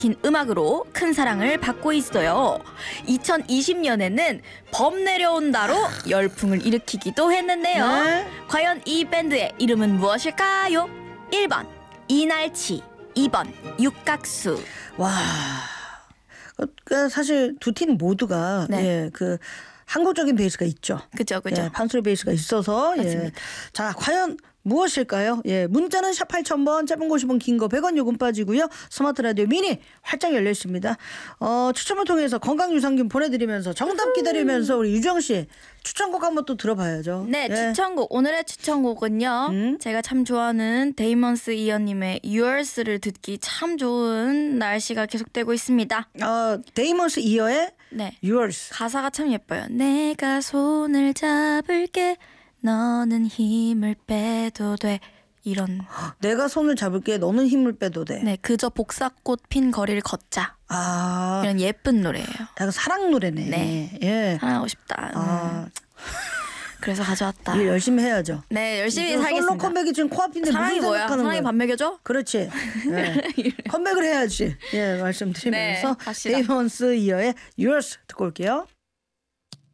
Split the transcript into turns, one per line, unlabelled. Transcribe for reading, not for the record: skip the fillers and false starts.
음악으로 큰 사랑을 받고 있어요. 2020년에는 범 내려온다로 열풍을 일으키기도 했는데요.
네.
과연 이 밴드의 이름은 무엇일까요? 1번 이날치, 2번 육각수.
와, 사실 두 팀 모두가
네.
예, 그 한국적인 베이스가 있죠.
그죠.
예, 판소리 베이스가 있어서 예.
맞습니다.
자, 과연 무엇일까요? 예, 문자는 샵 8000번, 짧은 거 50원, 긴 거 100원 요금 빠지고요. 스마트 라디오 미니 활짝 열려 있습니다. 추첨을 통해서 건강 유산균 보내드리면서 정답 기다리면서 우리 유정 씨 추천곡 한번 또 들어봐야죠.
네,
예.
추천곡. 오늘의 추천곡은요. 제가 참 좋아하는 데이먼스 이어님의 Yours를 듣기 참 좋은 날씨가 계속되고 있습니다.
데이먼스 이어의
네.
Yours.
가사가 참 예뻐요. 내가 손을 잡을게 너는 힘을 빼도 돼. 이런.
내가 손을 잡을게 너는 힘을 빼도 돼.
네, 그저 복사꽃 핀 거리를 걷자.
아,
이런 예쁜 노래예요.
약간 사랑 노래네.
네.
예.
사랑하고 싶다. 그래서 가져왔다.
일 열심히 해야죠.
네, 열심히
솔로
살겠습니다.
컴백이 지금 코앞인데
사랑이
무슨
뭐야?
생각하는
사랑이
거야?
밥 먹여줘?
그렇지. 네. 컴백을 해야지. 예, 말씀드리면서
네, 갑시다.
데이먼스 이어의 Yours 듣고 올게요.